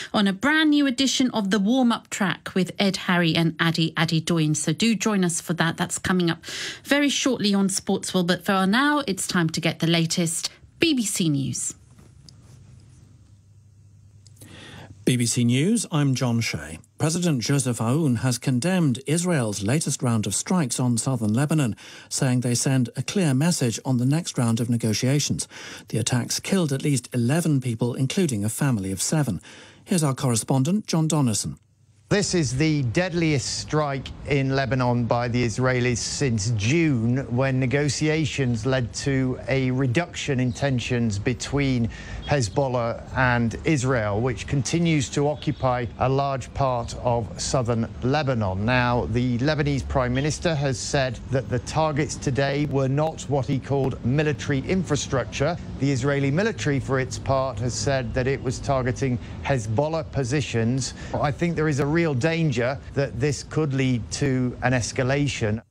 on a brand new edition of the warm-up track with Ed Harry and Addy Doyne. So do join us for that. That's coming up very shortly on Sportsville. But for now, it's time to get the latest BBC News. BBC News, I'm John Shea. President Joseph Aoun has condemned Israel's latest round of strikes on southern Lebanon, saying they send a clear message on the next round of negotiations. The attacks killed at least 11 people, including a family of 7. Here's our correspondent, John Donnison. This is the deadliest strike in Lebanon by the Israelis since June, when negotiations led to a reduction in tensions between Hezbollah and Israel, which continues to occupy a large part of southern Lebanon. Now, the Lebanese Prime Minister has said that the targets today were not what he called military infrastructure. The Israeli military, for its part, has said that it was targeting Hezbollah positions. I think there is a real danger that this could lead to an escalation.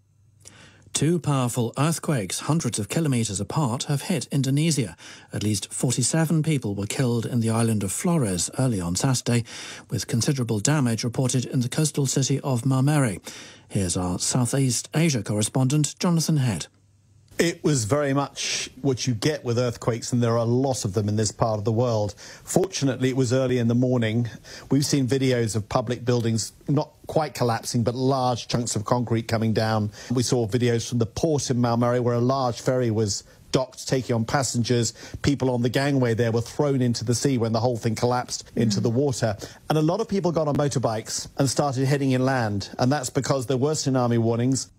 2 powerful earthquakes, hundreds of kilometres apart, have hit Indonesia. At least 47 people were killed in the island of Flores early on Saturday, with considerable damage reported in the coastal city of Maumere. Here's our Southeast Asia correspondent, Jonathan Head. It was very much what you get with earthquakes, and there are a lot of them in this part of the world. Fortunately, it was early in the morning. We've seen videos of public buildings not quite collapsing, but large chunks of concrete coming down. We saw videos from the port in Maumere where a large ferry was docked, taking on passengers. People on the gangway there were thrown into the sea when the whole thing collapsed into the water. And a lot of people got on motorbikes and started heading inland, and that's because there were tsunami warnings.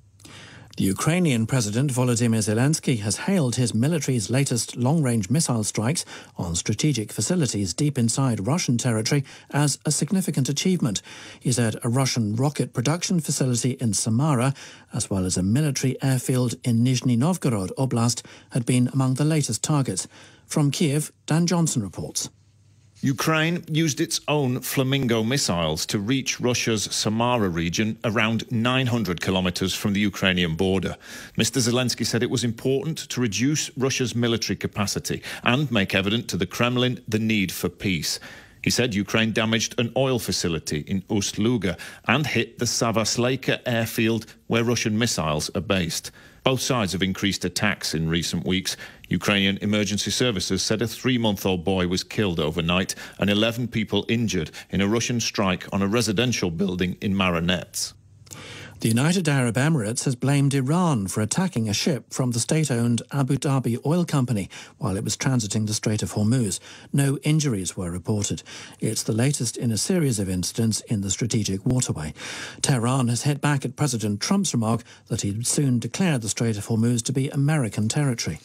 The Ukrainian President Volodymyr Zelensky has hailed his military's latest long-range missile strikes on strategic facilities deep inside Russian territory as a significant achievement. He said a Russian rocket production facility in Samara, as well as a military airfield in Nizhny Novgorod Oblast, had been among the latest targets. From Kiev, Dan Johnson reports. Ukraine used its own Flamingo missiles to reach Russia's Samara region, around 900 kilometres from the Ukrainian border. Mr. Zelensky said it was important to reduce Russia's military capacity and make evident to the Kremlin the need for peace. He said Ukraine damaged an oil facility in Ust-Luga and hit the Savasleika airfield where Russian missiles are based. Both sides have increased attacks in recent weeks. Ukrainian emergency services said a 3-month-old boy was killed overnight and 11 people injured in a Russian strike on a residential building in Marinets. The United Arab Emirates has blamed Iran for attacking a ship from the state-owned Abu Dhabi Oil Company while it was transiting the Strait of Hormuz. No injuries were reported. It's the latest in a series of incidents in the strategic waterway. Tehran has hit back at President Trump's remark that he'd soon declare the Strait of Hormuz to be American territory.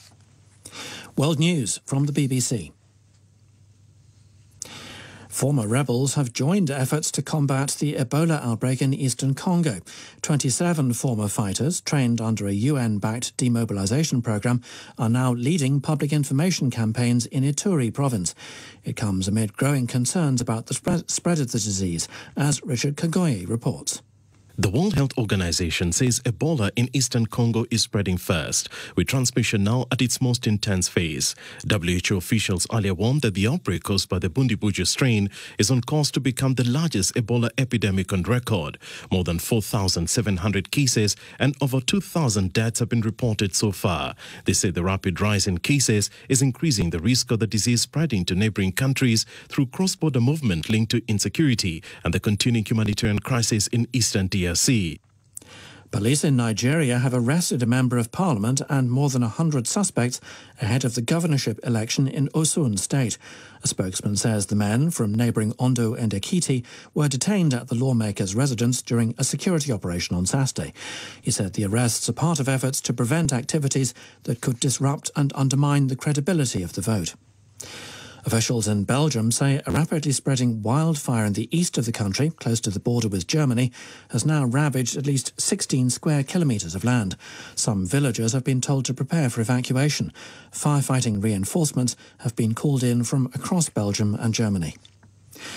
World News from the BBC. Former rebels have joined efforts to combat the Ebola outbreak in eastern Congo. 27 former fighters, trained under a UN-backed demobilization program, are now leading public information campaigns in Ituri province. It comes amid growing concerns about the spread of the disease, as Richard Kagoye reports. The World Health Organization says Ebola in eastern Congo is spreading fast, with transmission now at its most intense phase. WHO officials earlier warned that the outbreak caused by the Bundibugyo strain is on course to become the largest Ebola epidemic on record. More than 4,700 cases and over 2,000 deaths have been reported so far. They say the rapid rise in cases is increasing the risk of the disease spreading to neighboring countries through cross-border movement linked to insecurity and the continuing humanitarian crisis in eastern DRC. Police in Nigeria have arrested a member of parliament and more than 100 suspects ahead of the governorship election in Osun State. A spokesman says the men from neighbouring Ondo and Ekiti were detained at the lawmaker's residence during a security operation on Saturday. He said the arrests are part of efforts to prevent activities that could disrupt and undermine the credibility of the vote. Officials in Belgium say a rapidly spreading wildfire in the east of the country, close to the border with Germany, has now ravaged at least 16 square kilometres of land. Some villagers have been told to prepare for evacuation. Firefighting reinforcements have been called in from across Belgium and Germany.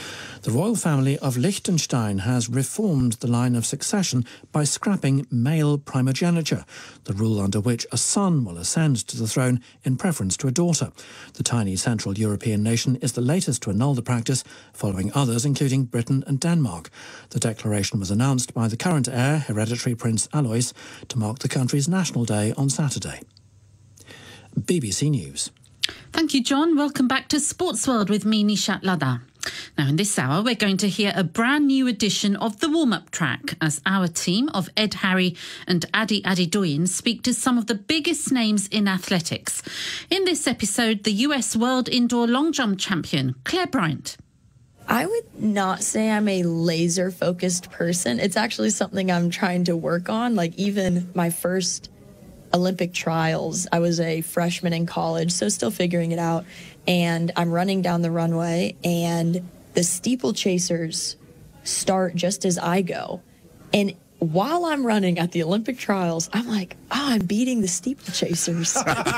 The royal family of Liechtenstein has reformed the line of succession by scrapping male primogeniture, the rule under which a son will ascend to the throne in preference to a daughter. The tiny Central European nation is the latest to annul the practice, following others including Britain and Denmark. The declaration was announced by the current heir, hereditary Prince Alois, to mark the country's National Day on Saturday. BBC News. Thank you, John. Welcome back to Sports World with me, Nishat Lada. Now, in this hour, we're going to hear a brand new edition of the warm-up track as our team of Ed Harry and Adi Adedoyin speak to some of the biggest names in athletics. In this episode, the US World Indoor Long Jump champion, Claire Bryant. I would not say I'm a laser-focused person. It's actually something I'm trying to work on. Like, even my first Olympic trials, I was a freshman in college, so still figuring it out. And I'm running down the runway, and the steeplechasers start just as I go. And while I'm running at the Olympic trials, I'm like, oh, I'm beating the steeplechasers.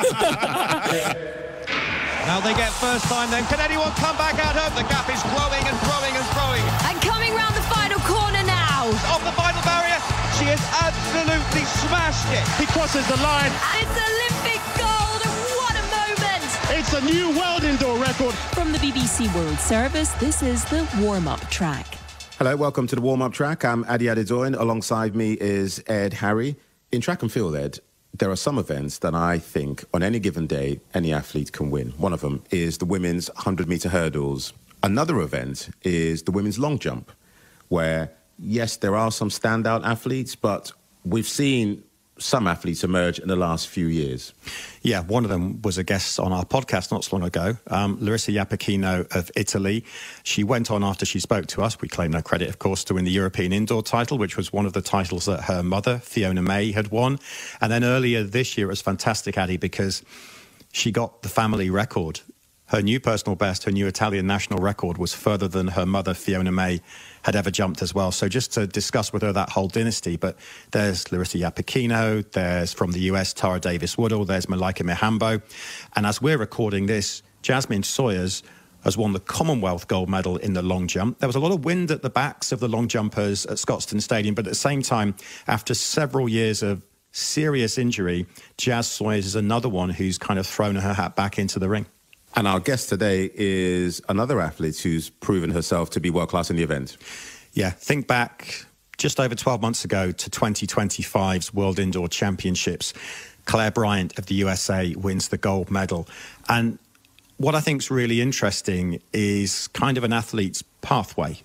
Now they get first time then. Can anyone come back at her? The gap is growing and growing and growing. And coming round the final corner now. Off the final barrier. She has absolutely smashed it. He crosses the line. And it's Olympic gold. What a moment. It's a new world indoor record. From the BBC World Service, this is the warm-up track. Hello, welcome to the warm-up track. I'm Adi Adedoyin. Alongside me is Ed Harry. In track and field, Ed, there are some events that I think on any given day, any athlete can win. One of them is the women's 100-metre hurdles. Another event is the women's long jump, where, yes, there are some standout athletes, but we've seen some athletes emerge in the last few years. Yeah, one of them was a guest on our podcast not so long ago, Larissa Iapicchino of Italy. She went on after she spoke to us, we claim no credit, of course, to win the European indoor title, which was one of the titles that her mother, Fiona May, had won. And then earlier this year, it was fantastic, Addy, because she got the family record. Her new personal best, her new Italian national record, was further than her mother, Fiona May, had ever jumped as well. So just to discuss with her that whole dynasty, but there's Larissa Iapicchino, there's from the US, Tara Davis-Woodall, there's Malaika Mihambo. And as we're recording this, Jasmine Sawyers has won the Commonwealth gold medal in the long jump. There was a lot of wind at the backs of the long jumpers at Scotstoun Stadium, but at the same time, after several years of serious injury, Jazz Sawyers is another one who's kind of thrown her hat back into the ring. And our guest today is another athlete who's proven herself to be world-class in the event. Yeah, think back just over 12 months ago to 2025's World Indoor Championships. Claire Bryant of the USA wins the gold medal. And what I think is really interesting is kind of an athlete's pathway.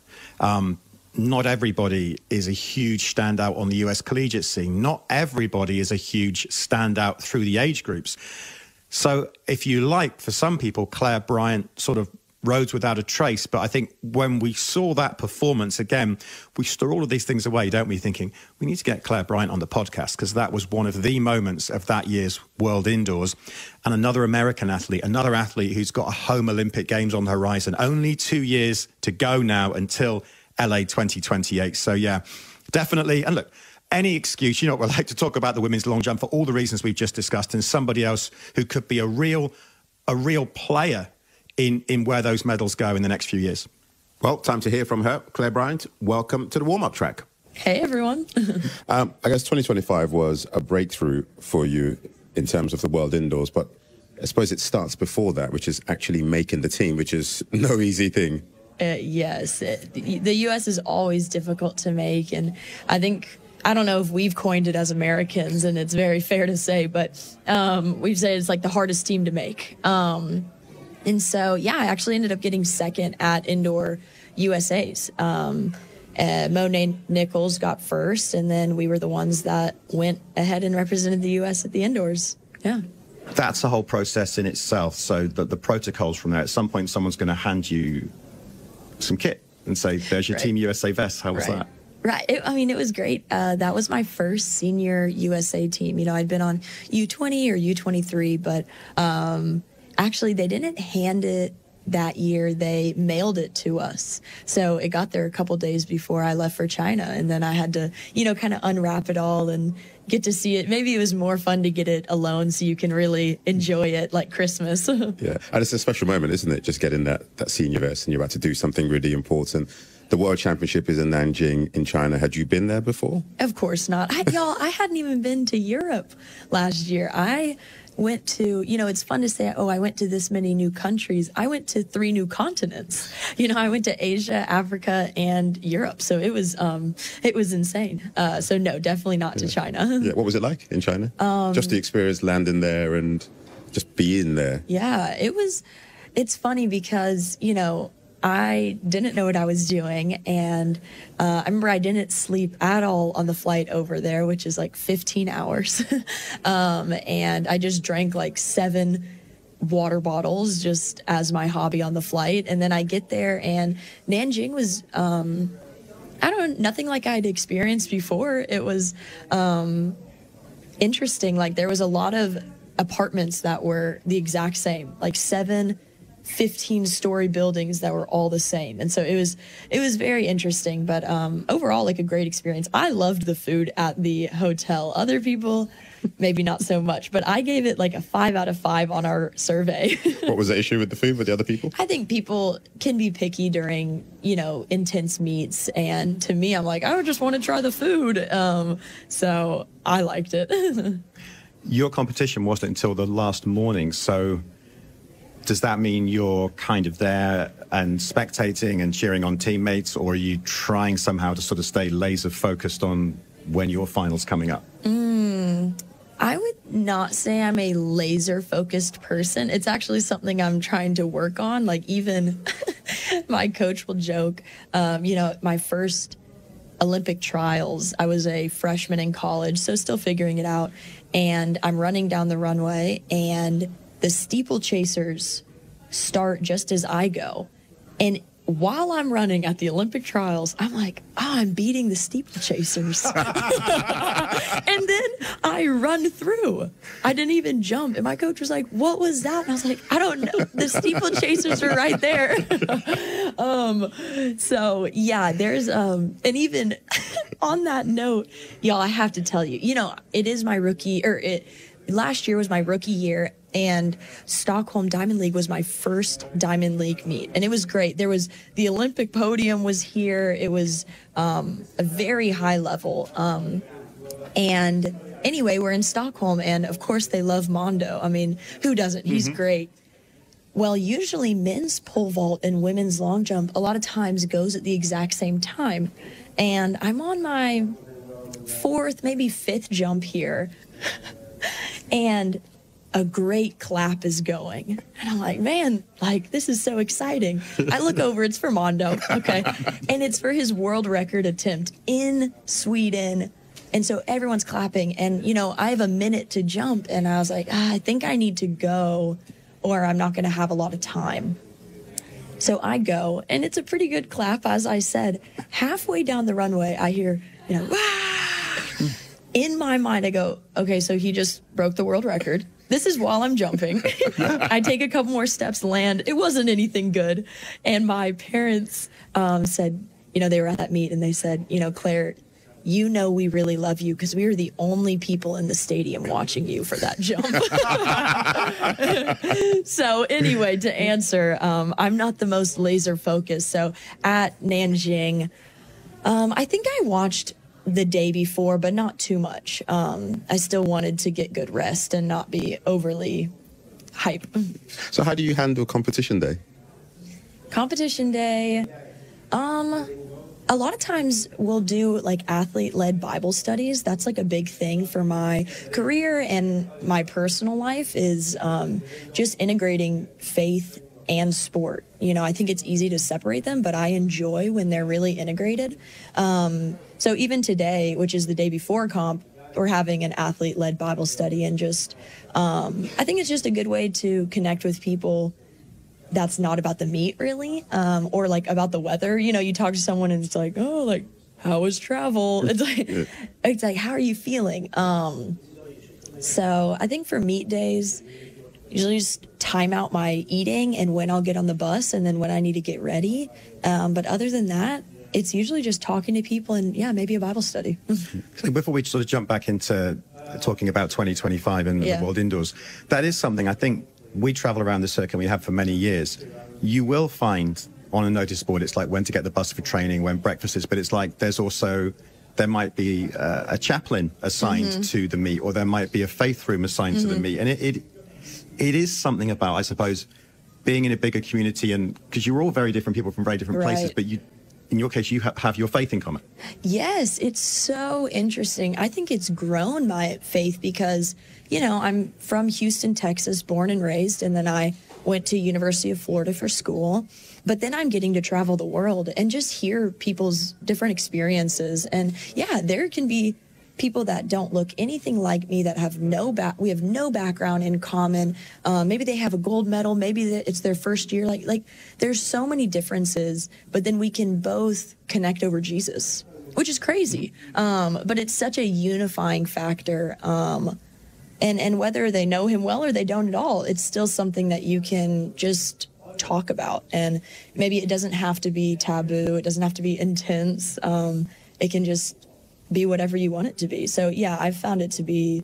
Not everybody is a huge standout on the US collegiate scene. Not everybody is a huge standout through the age groups. So if you like, for some people, Claire Bryant sort of roads without a trace. But I think when we saw that performance again, we store all of these things away, don't we? Thinking we need to get Claire Bryant on the podcast because that was one of the moments of that year's World Indoors. And another American athlete, another athlete who's got a home Olympic Games on the horizon. Only 2 years to go now until LA 2028. So, yeah, definitely. And look, any excuse, you know, we like to talk about the women's long jump for all the reasons we've just discussed, and somebody else who could be a real player in where those medals go in the next few years. Well, time to hear from her. Claire Bryant, welcome to the warm-up track. Hey, everyone. I guess 2025 was a breakthrough for you in terms of the World Indoors, but I suppose it starts before that, which is actually making the team, which is no easy thing. Yes, the U.S. is always difficult to make, and I don't know if we've coined it as Americans, and it's very fair to say, but we've said it's like the hardest team to make. And so, yeah, I actually ended up getting second at Indoor USA's. Monet Nichols got first, and then we were the ones that went ahead and represented the U.S. at the Indoors. Yeah. That's a whole process in itself. So the protocols from there, at some point, someone's going to hand you some kit and say, there's your Team USA vest. How was that? Right. It was great. That was my first senior USA team. You know, I'd been on U20 or U23, but actually they didn't hand it that year they mailed it to us. So it got there a couple days before I left for China. And then I had to, kind of unwrap it all and get to see it. Maybe it was more fun to get it alone so you can really enjoy it like Christmas. Yeah, and it's a special moment, isn't it? Just getting that senior vest and you're about to do something really important. The World Championship is in Nanjing in China. Had you been there before? Of course not. I hadn't even been to Europe last year. I went to, it's fun to say, I went to this many new countries. I went to 3 new continents. I went to Asia, Africa, and Europe. So it was insane. So no, definitely not to China. Yeah. What was it like in China? Just the experience landing there and just being there. Yeah, it's funny because, I didn't know what I was doing, and I remember I didn't sleep at all on the flight over there, which is like 15 hours, and I just drank like 7 water bottles just as my hobby on the flight, and then I get there, and Nanjing was, nothing like I'd experienced before. It was interesting. Like, there was a lot of apartments that were the exact same, like 15-story buildings that were all the same. And so it was very interesting, but overall, like, a great experience. I loved the food at the hotel. Other people, maybe not so much, but I gave it like a 5 out of 5 on our survey. What was the issue with the food with the other people? I think people can be picky during, intense meets. And to me, I'm like, I just want to try the food. So I liked it. Your competition wasn't until the last morning, so does that mean you're kind of there and spectating and cheering on teammates, or are you trying somehow to sort of stay laser focused on when your final's coming up? I would not say I'm a laser focused person. It's actually something I'm trying to work on. Like, even my coach will joke, my first Olympic trials, I was a freshman in college, so still figuring it out. And I'm running down the runway, and the steeplechasers start just as I go. And while I'm running at the Olympic trials, I'm like, I'm beating the steeplechasers. And then I run through. I didn't even jump. And my coach was like, what was that? And I was like, I don't know. The steeplechasers are right there. So yeah, there's, and even on that note, y'all, I have to tell you, it is my last year was my rookie year, and Stockholm Diamond League was my first Diamond League meet, and it was great. There was the Olympic podium was here. It was a very high level. And anyway, we're in Stockholm, and of course they love Mondo. I mean, who doesn't? He's great. Well, usually men's pole vault and women's long jump a lot of times goes at the exact same time, and I'm on my 4th, maybe 5th jump here. And a great clap is going. And I'm like, man, like, this is so exciting. I look over, it's for Mondo, okay? And it's for his world record attempt in Sweden. And so everyone's clapping. And, I have a minute to jump. And I was like, I think I need to go, or I'm not going to have a lot of time. So I go, and it's a pretty good clap, as I said. Halfway down the runway, I hear, Wah! In my mind, I go, okay, so he just broke the world record. This is while I'm jumping. I take a couple more steps, land. It wasn't anything good. And my parents said, they were at that meet, and they said, Claire, we really love you because we were the only people in the stadium watching you for that jump. So anyway, to answer, I'm not the most laser focused. So at Nanjing, I think I watched the day before, but not too much. I still wanted to get good rest and not be overly hype. So how do you handle competition day? Competition day, a lot of times we'll do like athlete-led Bible studies. That's like a big thing for my career and my personal life is just integrating faith and sport. I think it's easy to separate them, but I enjoy when they're really integrated. So even today, which is the day before comp, we're having an athlete-led Bible study, and just, I think it's just a good way to connect with people that's not about the meet really, or like about the weather. You talk to someone and it's like, oh, like, how was travel? It's like, how are you feeling? So I think for meet days, usually just time out my eating and when I'll get on the bus and then when I need to get ready. But other than that, it's usually just talking to people and, yeah, maybe a Bible study. Before we sort of jump back into talking about 2025 and the World Indoors, that is something I think we travel around the circuit, we have for many years. You will find on a notice board, it's like when to get the bus for training, when breakfast is, but it's like there might be a chaplain assigned to the meet, or there might be a faith room assigned to the meet. And it is something about, I suppose, being in a bigger community, and because you're all very different people from very different places, but in your case, you have your faith in common. Yes, it's so interesting. I think it's grown my faith because, I'm from Houston, Texas, born and raised, and then I went to University of Florida for school. But then I'm getting to travel the world and just hear people's different experiences. And yeah, there can be people that don't look anything like me that have we have no background in common. Maybe they have a gold medal. Maybe it's their first year. Like there's so many differences, but then we can both connect over Jesus, which is crazy. But it's such a unifying factor. And whether they know him well or they don't at all, it's still something that you can just talk about. And maybe it doesn't have to be taboo. It doesn't have to be intense. It can just be whatever you want it to be. So yeah, I've found it to be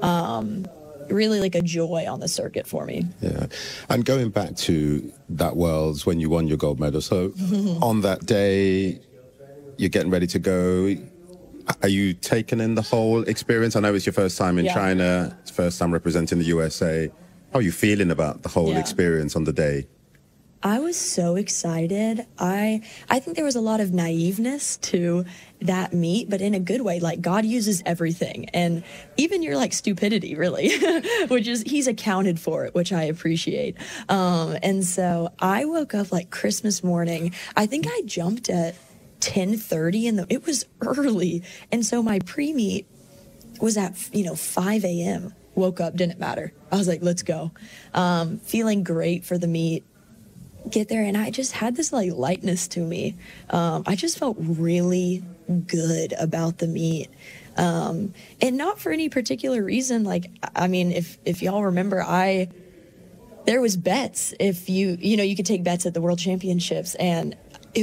really like a joy on the circuit for me. Yeah. And going back to that Worlds when you won your gold medal, so on that day, you're getting ready to go. Are you taking in the whole experience? I know it's your first time in China, it's first time representing the USA. How are you feeling about the whole experience on the day? I was so excited. I think there was a lot of naiveness to that meet, but in a good way. Like, God uses everything, and even your stupidity, really, which is he's accounted for it, which I appreciate. And so I woke up like Christmas morning. I think I jumped at 10:30, and it was early. And so my pre-meet was at 5 a.m. Woke up, didn't matter. I was like, let's go. Feeling great for the meet. Get there, and I just had this lightness to me. I just felt really good about the meet, and not for any particular reason. If y'all remember, there was bets. If you could take bets at the World Championships, and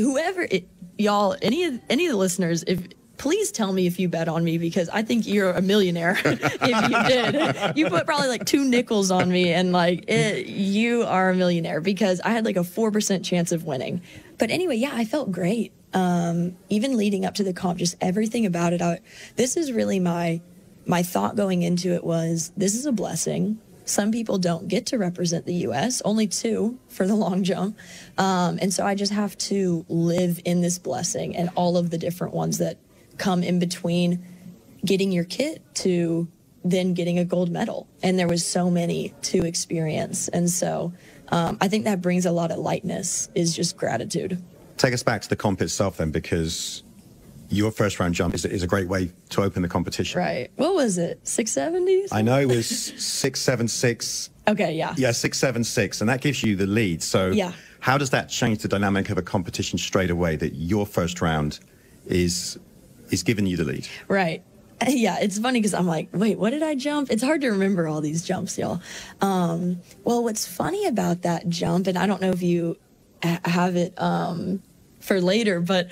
y'all, any of the listeners, please tell me if you bet on me, because I think you're a millionaire if you did. You put probably 2 nickels on me, and you are a millionaire, because I had a 4% chance of winning. But anyway, yeah, I felt great. Even leading up to the comp, just everything about it. This is really my thought going into it was, this is a blessing. Some people don't get to represent the U.S., only 2 for the long jump. And so I just have to live in this blessing and all of the different ones that come in between getting your kit to then getting a gold medal. And there was so many to experience. And so I think that brings a lot of lightness, is just gratitude. Take us back to the comp itself then, because your first round jump is a great way to open the competition. Right. What was it? 670s? I know it was 676. Okay, yeah. Yeah, 676. And that gives you the lead. So how does that change the dynamic of a competition straight away, that your first round is giving you the lead? Right. Yeah, it's funny because I'm like, wait, what did I jump? It's hard to remember all these jumps, y'all. Well, what's funny about that jump, and I don't know if you have it for later, but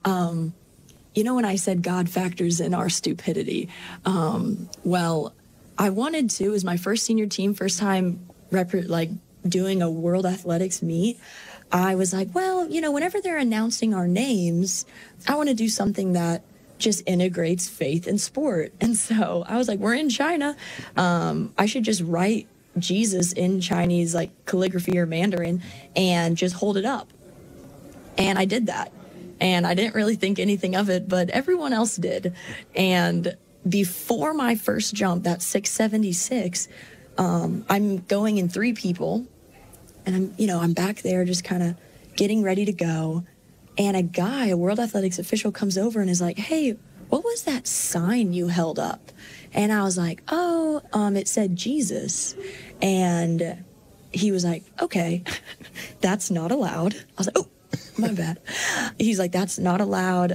when I said God factors in our stupidity, well, I wanted to, as my first senior team, first time doing a World Athletics meet, I was like, well, whenever they're announcing our names, I want to do something that just integrates faith and sport. And so I was like, we're in China. I should just write Jesus in Chinese, calligraphy or Mandarin, and just hold it up. And I did that. And I didn't really think anything of it, but everyone else did. And before my first jump, that 676, I'm going in 3 people, and I'm back there just kind of getting ready to go. And a World Athletics official, comes over and is like, hey, what was that sign you held up? And I was like, oh, it said Jesus. And he was like, okay, that's not allowed. I was like, oh, my bad. He's like, that's not allowed.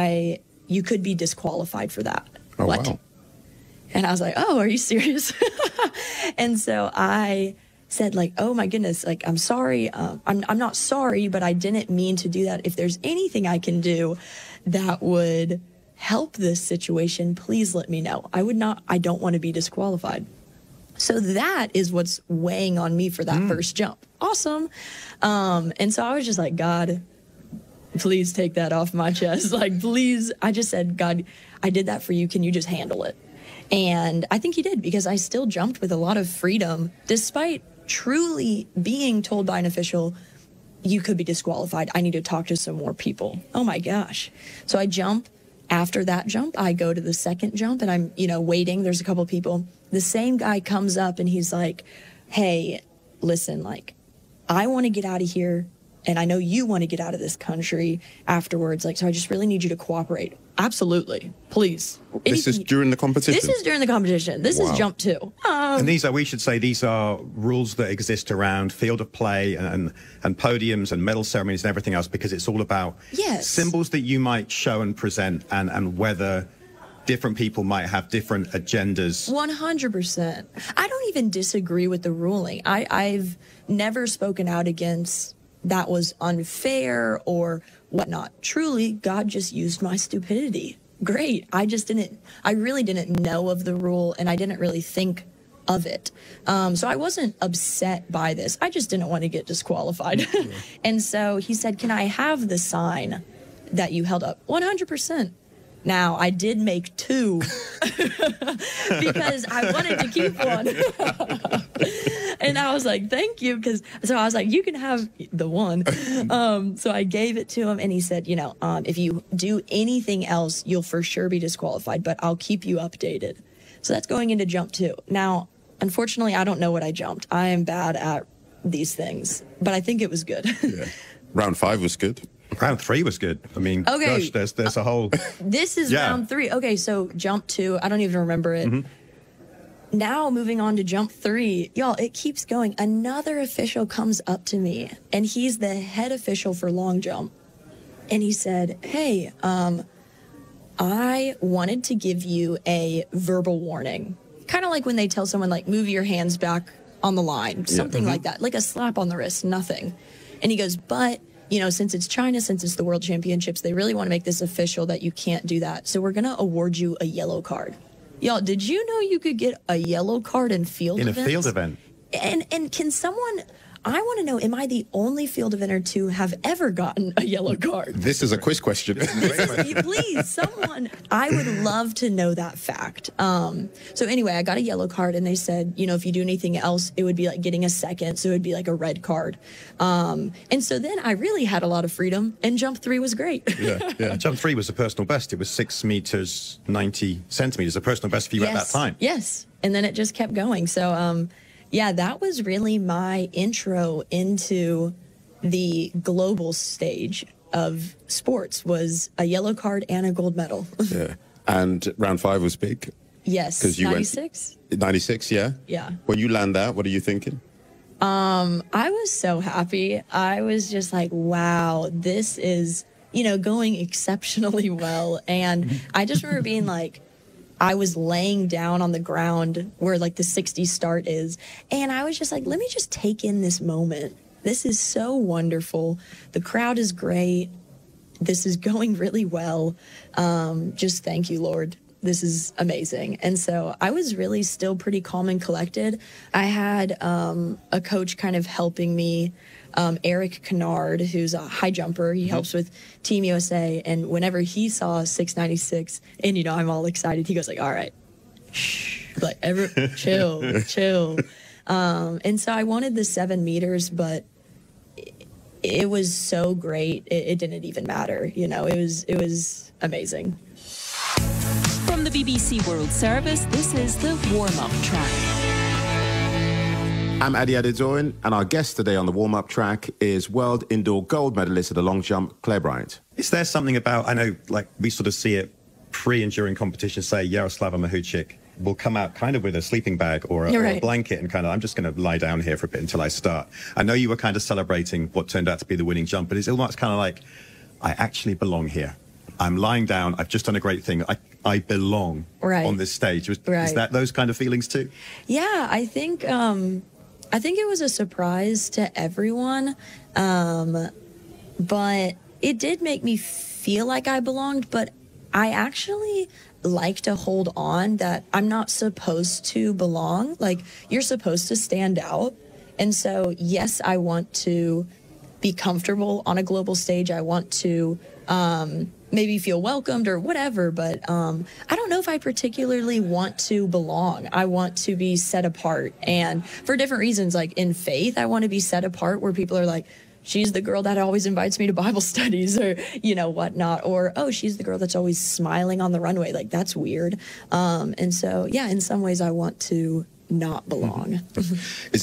You could be disqualified for that. Oh, what? Wow. And I was like, oh, are you serious? And so I said, like, oh my goodness, like, I'm sorry. I'm not sorry, but I didn't mean to do that. If there's anything I can do that would help this situation, please let me know. I don't want to be disqualified. So that is what's weighing on me for that first jump. Awesome. And so I was just like, God, please take that off my chest. Like, please. I just said, God, I did that for you. Can you just handle it? And I think he did, because I still jumped with a lot of freedom, despite truly being told by an official, you could be disqualified. I need to talk to some more people. Oh my gosh. So I jump. After that jump, I go to the second jump, and I'm, waiting. There's a couple of people. The same guy comes up and he's like, hey, listen, like, I want to get out of here, and I know you want to get out of this country afterwards. Like, so I just really need you to cooperate. Absolutely. Please. This is during the competition? This is during the competition. This is jump 2. And we should say these are rules that exist around field of play and podiums and medal ceremonies and everything else, because it's all about symbols that you might show and present, and whether different people might have different agendas. 100%. I don't even disagree with the ruling. I've never spoken out against that was unfair or whatnot. Truly, God just used my stupidity. Great. I really didn't know of the rule, and I didn't really think of it. So I wasn't upset by this. I just didn't want to get disqualified. And so he said, can I have the sign that you held up? 100%. Now, I did make 2 because I wanted to keep one. And I was like, thank you. So I was like, you can have the 1. So I gave it to him, and he said, if you do anything else, you'll for sure be disqualified, but I'll keep you updated. So that's going into jump 2. Now, unfortunately, I don't know what I jumped. I am bad at these things, but I think it was good. Round 5 was good. Round 3 was good. I mean, gosh, there's a whole... This is round 3. Okay, so jump 2, I don't even remember it. Now, moving on to jump 3, y'all, it keeps going. Another official comes up to me, and he's the head official for long jump. And he said, hey, I wanted to give you a verbal warning. Kind of like when they tell someone, like, move your hands back on the line. Something like that. Like a slap on the wrist, nothing. And he goes, but... since it's China, since it's the World Championships, they really want to make this official that you can't do that. So we're going to award you a yellow card. Y'all, did you know you could get a yellow card in field events? In a field event? And can someone... I want to know, am I the only field eventer to have ever gotten a yellow card? This is a quiz question. Please, someone. I would love to know that fact. So anyway, I got a yellow card, and they said, if you do anything else, it would be like getting a second. So it would be like a red card. And so then I really had a lot of freedom, and jump 3 was great. Jump 3 was a personal best. It was 6 meters, 90 centimeters, a personal best for you at that time. Yes. And then it just kept going. So, that was really my intro into the global stage of sports, was a yellow card and a gold medal. And round 5 was big. Yes. 96? 96, yeah. Yeah. When you land that, what are you thinking? I was so happy. I was just like, wow, this is, going exceptionally well. And I just remember being like, I was laying down on the ground where like the 60 start is. And I was just like, let me just take in this moment. This is so wonderful. The crowd is great. This is going really well. Just thank you, Lord. This is amazing. And so I was really still pretty calm and collected. I had a coach kind of helping me, Eric Kennard, who's a high jumper. He helps with Team USA. And whenever he saw 696, and, I'm all excited, he goes like, all right, shh, like, chill. And so I wanted the 7 meters, but it was so great. It didn't even matter. It was amazing. From the BBC World Service, this is the warm-up track. I'm Adi Adedoyin, and our guest today on the warm-up track is world indoor gold medalist at the long jump, Claire Bryant. Is there something about, I know, like, we sort of see it pre and during competition, say Yaroslava Mahuchik will come out kind of with a sleeping bag or a blanket and kind of, I'm just going to lie down here for a bit until I start. I know you were kind of celebrating what turned out to be the winning jump, but it's almost kind of like, I actually belong here. I'm lying down. I've just done a great thing. I belong on this stage. Is that those kind of feelings too? Yeah, I think it was a surprise to everyone, but it did make me feel like I belonged. But I actually like to hold on that I'm not supposed to belong. Like, you're supposed to stand out. And so, yes, I want to be comfortable on a global stage. I want to maybe feel welcomed or whatever, but I don't know if I particularly want to belong. I want to be set apart, and for different reasons. Like in faith, I want to be set apart where people are like, she's the girl that always invites me to Bible studies, or, you know, whatnot, or, oh, she's the girl that's always smiling on the runway. Like, that's weird. And so, yeah, in some ways I want to not belong. Is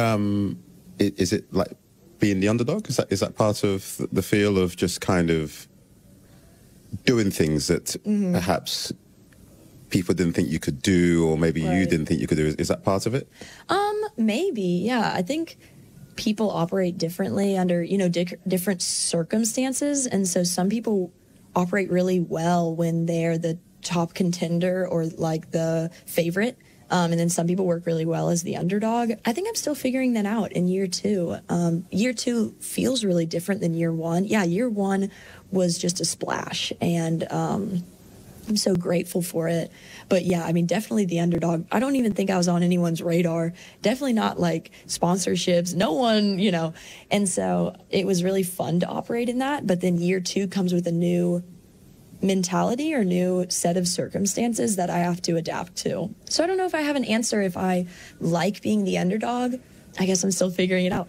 it like being the underdog? Is that part of the feel of just kind of doing things that perhaps people didn't think you could do, or maybe you didn't think you could do? Is that part of it? Maybe, yeah. I think people operate differently under, you know, different circumstances. And so some people operate really well when they're the top contender or like the favorite. And then some people work really well as the underdog. I think I'm still figuring that out in year 2. Year 2 feels really different than year 1. Yeah, year 1 was just a splash, and I'm so grateful for it. But yeah, I mean, definitely the underdog. I don't even think I was on anyone's radar. Definitely not like sponsorships. No one, you know. And so it was really fun to operate in that. But then year 2 comes with a new mentality or new set of circumstances that I have to adapt to. So I don't know if I have an answer if I like being the underdog. I guess I'm still figuring it out.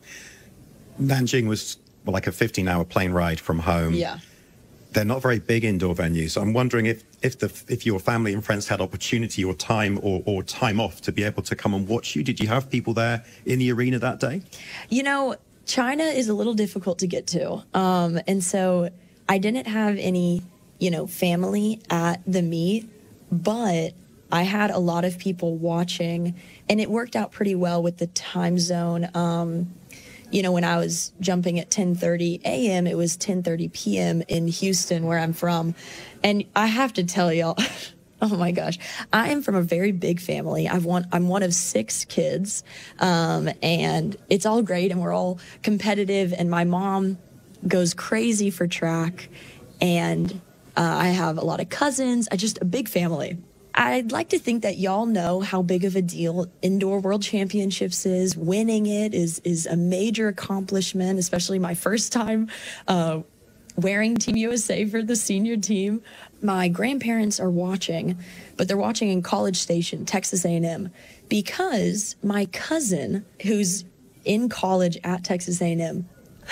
Nanjing was like a 15-hour plane ride from home. Yeah. They're not very big indoor venues. I'm wondering if your family and friends had opportunity or time or time off to be able to come and watch you. Did you have people there in the arena that day? You know, China is a little difficult to get to. And so I didn't have any, you know, family at the meet, but I had a lot of people watching, and it worked out pretty well with the time zone. You know, when I was jumping at 10:30 a.m., it was 10:30 p.m. in Houston, where I'm from. And I have to tell y'all, oh my gosh, I am from a very big family. I'm one of 6 kids, and it's all great, and we're all competitive, and my mom goes crazy for track, and I have a lot of cousins. Just a big family. I'd like to think that y'all know how big of a deal Indoor World Championships is. Winning it is a major accomplishment, especially my first time wearing Team USA for the senior team. My grandparents are watching, but they're watching in College Station, Texas A&M, because my cousin, who's in college at Texas A&M,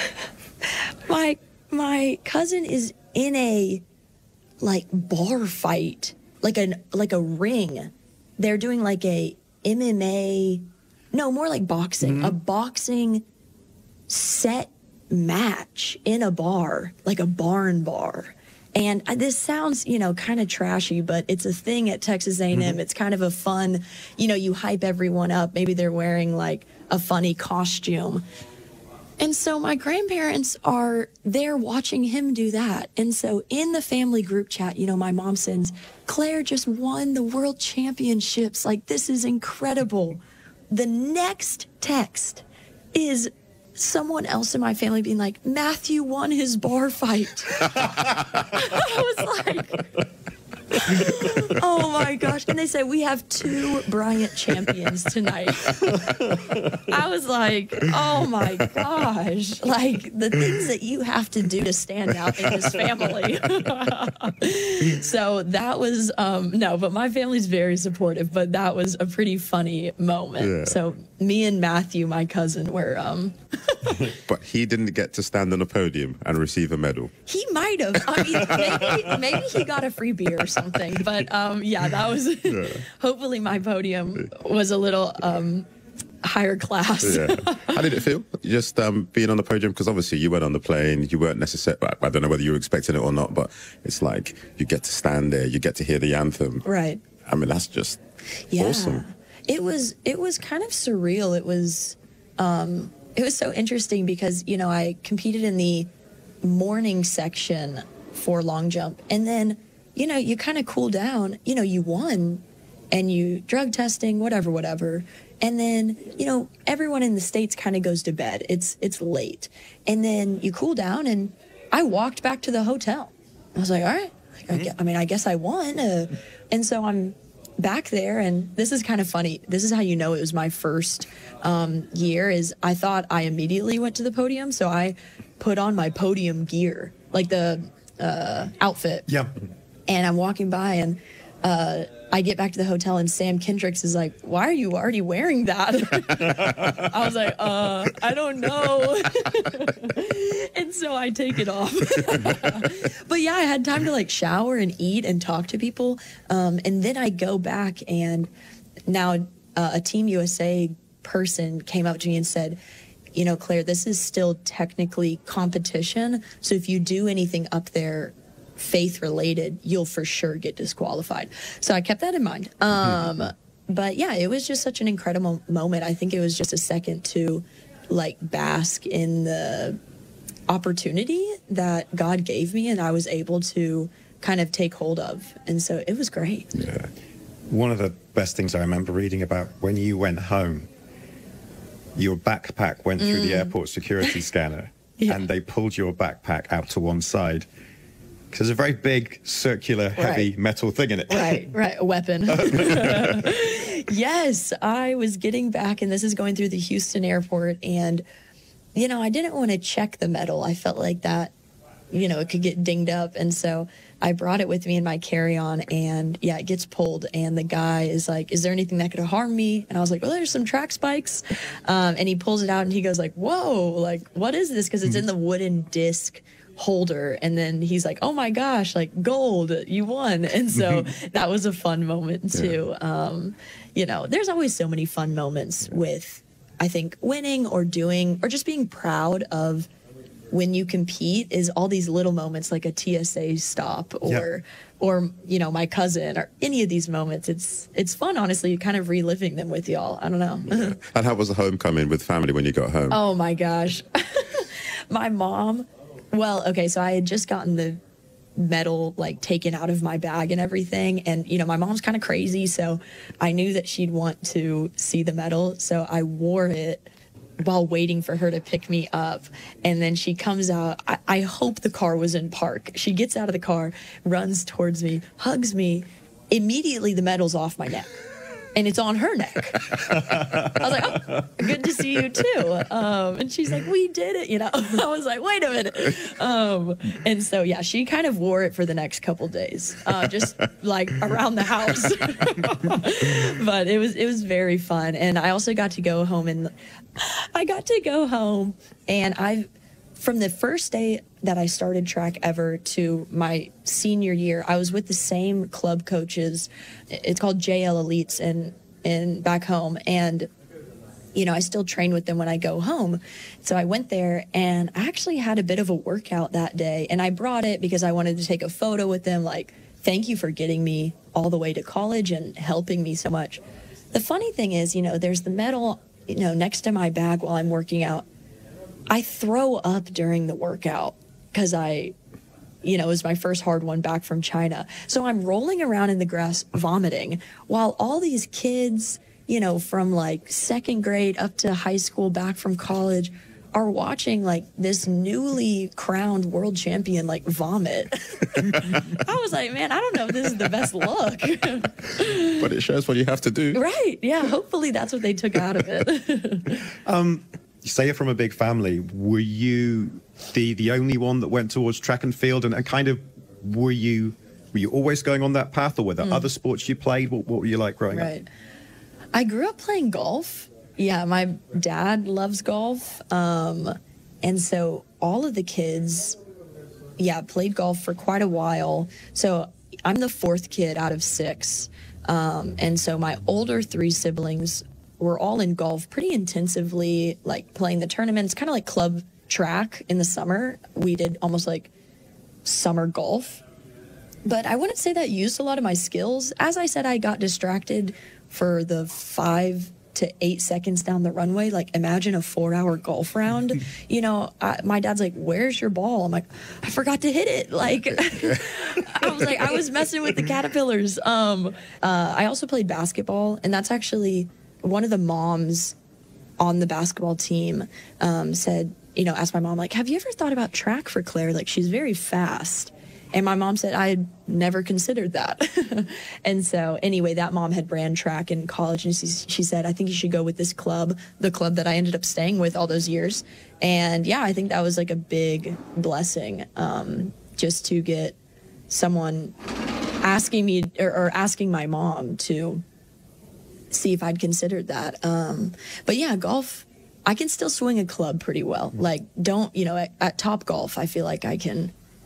my cousin is in a like bar fight. Like a ring. They're doing like a MMA, no, more like boxing, a boxing set match in a bar, like a barn bar. And this sounds, you know, kind of trashy, but it's a thing at Texas A&M. It's kind of a fun, you know, you hype everyone up. Maybe they're wearing like a funny costume. And so my grandparents are there watching him do that. And so in the family group chat, you know, my mom sends, Claire just won the world championships. Like, this is incredible. The next text is someone else in my family being like, Matthew won his bar fight. I was like, oh my gosh. And they said, we have 2 Bryant champions tonight. I was like, oh my gosh. Like, the things that you have to do to stand out in this family. So that was, no, but my family's very supportive, but that was a pretty funny moment. Yeah. So me and Matthew, my cousin, were... But he didn't get to stand on a podium and receive a medal. He might have. I mean, maybe he got a free beer or something. But yeah, that was. Yeah. Hopefully, my podium was a little higher class. Yeah. How did it feel? Just being on the podium, because obviously you went on the plane. You weren't necessarily. I don't know whether you were expecting it or not, but it's like you get to stand there, you get to hear the anthem. Right. I mean, that's just awesome. It was kind of surreal. It was so interesting because, you know, I competed in the morning section for long jump, and then you know, you kind of cool down. You know, you won and you drug testing, whatever. And then, you know, everyone in the States kind of goes to bed. It's late. And then you cool down, and I walked back to the hotel. I was like, all right, I guess I won. And so I'm back there, and this is kind of funny. This is how you know it was my first year, is I thought I immediately went to the podium. So I put on my podium gear, like the outfit. Yeah. And I'm walking by, and I get back to the hotel, and Sam Kendricks is like, why are you already wearing that? I was like, I don't know. And so I take it off. But yeah, I had time to like shower and eat and talk to people. And then I go back, and now a Team USA person came up to me and said, you know, Claire, this is still technically competition. So if you do anything up there faith related, you'll for sure get disqualified. So I kept that in mind. But yeah, it was just such an incredible moment. I think it was just a second to like bask in the opportunity that God gave me, and I was able to kind of take hold of. And so it was great. Yeah. One of the best things I remember reading about when you went home, your backpack went through the airport security scanner, and they pulled your backpack out to one side. Because there's a very big, circular, heavy metal thing in it. Right, a weapon. Yes, I was getting back, and this is going through the Houston airport, and, you know, I didn't want to check the metal. I felt like that, you know, it could get dinged up, and so I brought it with me in my carry-on, and, yeah, it gets pulled, and the guy is like, is there anything that could harm me? And I was like, well, there's some track spikes, and he pulls it out, and he goes like, whoa, like, what is this? Because it's in the wooden disc holder, and then he's like, oh my gosh, like gold, you won. And so that was a fun moment too. You know, there's always so many fun moments with, I think, winning or doing or just being proud of when you compete, is all these little moments like a TSA stop or you know, my cousin, or any of these moments. It's fun, honestly, kind of reliving them with y'all. I don't know. And how was the homecoming with family when you got home? Oh my gosh. My mom, well, okay, so I had just gotten the medal like taken out of my bag and everything, and you know, my mom's kind of crazy, so I knew that she'd want to see the medal, so I wore it while waiting for her to pick me up. And then she comes out, I hope the car was in park. She gets out of the car, runs towards me, hugs me. Immediately the medal's off my neck. And it's on her neck. I was like, oh, good to see you too. And she's like, we did it, you know. I was like, wait a minute. And so, yeah, she kind of wore it for the next couple days, just like around the house. But it was very fun. And I also got to go home, and from the first day that I started track ever to my senior year, I was with the same club coaches. It's called JL Elites in back home. And, you know, I still train with them when I go home. So I went there, and I actually had a bit of a workout that day. And I brought it because I wanted to take a photo with them. Like, thank you for getting me all the way to college and helping me so much. The funny thing is, you know, there's the medal, you know, next to my bag while I'm working out. I throw up during the workout because it was my first hard one back from China. So I'm rolling around in the grass vomiting while all these kids, you know, from like second grade up to high school, back from college, are watching like this newly crowned world champion like vomit. I was like, man, I don't know if this is the best look. But it shows what you have to do. Right. Yeah. Hopefully that's what they took out of it. You say you're from a big family. Were you the only one that went towards track and field, and kind of were you always going on that path, or were there other sports you played? What were you like growing up? I grew up playing golf. Yeah, my dad loves golf. And so all of the kids, played golf for quite a while. So I'm the fourth kid out of 6. And so my older 3 siblings were all in golf pretty intensively, like playing the tournaments, kind of like club track in the summer. We did almost like summer golf. But I wouldn't say that used a lot of my skills. As I said, I got distracted for the 5 to 8 seconds down the runway. Like, imagine a 4-hour golf round. You know, my dad's like, where's your ball? I'm like, I forgot to hit it. Like, I was messing with the caterpillars. I also played basketball, and that's actually one of the moms on the basketball team said, you know, asked my mom, like, have you ever thought about track for Claire? Like, she's very fast. And my mom said, I had never considered that. And so anyway, that mom had ran track in college, and she said, I think you should go with this club, the club that I ended up staying with all those years. And yeah, I think that was like a big blessing, just to get someone asking me or asking my mom to see if I'd considered that. But yeah, golf, I can still swing a club pretty well. Like, at Top Golf, I feel like I can